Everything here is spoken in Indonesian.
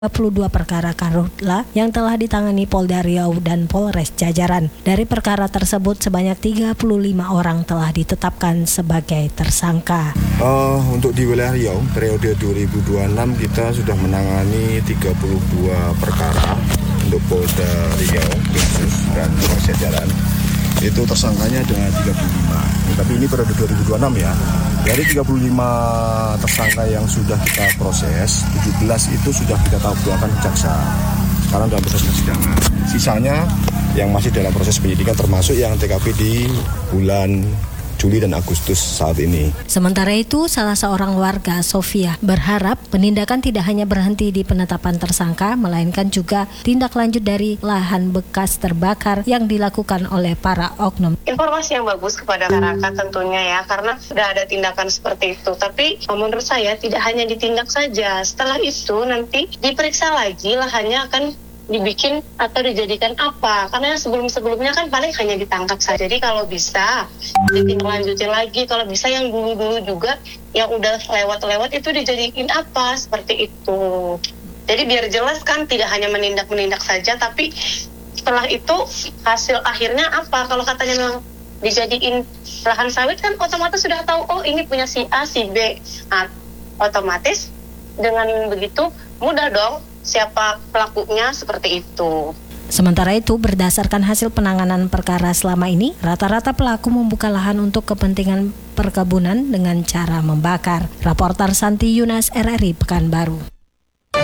32 perkara karhutla yang telah ditangani Polda Riau dan Polres Jajaran. Dari perkara tersebut sebanyak 35 orang telah ditetapkan sebagai tersangka. Untuk di wilayah Riau periode 2026 kita sudah menangani 32 perkara untuk Polda Riau khusus dan Polres Jajaran. Itu tersangkanya ada 35. Tapi ini periode 2026 ya. Dari 35 tersangka yang sudah kita proses, 17 itu sudah kita tampilkan jaksa. Sekarang dalam proses persidangan. Sisanya yang masih dalam proses penyidikan termasuk yang TKP di bulan Juli dan Agustus saat ini. Sementara itu, salah seorang warga, Sofia, berharap penindakan tidak hanya berhenti di penetapan tersangka, melainkan juga tindak lanjut dari lahan bekas terbakar yang dilakukan oleh para oknum. Informasi yang bagus kepada masyarakat tentunya ya, karena sudah ada tindakan seperti itu. Tapi menurut saya tidak hanya ditindak saja, setelah itu nanti diperiksa lagi lahannya akan dibikin atau dijadikan apa, karena sebelum-sebelumnya kan paling hanya ditangkap saja. Jadi kalau bisa ditindaklanjutin lagi, kalau bisa yang dulu-dulu juga yang udah lewat-lewat itu dijadiin apa, seperti itu. Jadi biar jelas kan tidak hanya menindak saja, tapi setelah itu hasil akhirnya apa. Kalau katanya memang dijadiin lahan sawit kan otomatis sudah tahu, oh ini punya si A, si B. Nah, otomatis dengan begitu mudah dong siapa pelakunya, seperti itu. Sementara itu, berdasarkan hasil penanganan perkara selama ini, rata-rata pelaku membuka lahan untuk kepentingan perkebunan dengan cara membakar. Raporter Santi Yunas, RRI Pekanbaru.